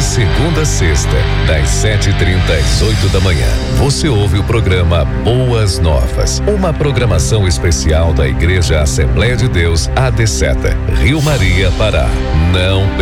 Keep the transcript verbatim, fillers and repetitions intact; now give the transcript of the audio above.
segunda a sexta, das sete e trinta às oito da manhã, você ouve o programa Boas Novas, uma programação especial da Igreja Assembleia de Deus A D Seta, Rio Maria, Pará. Não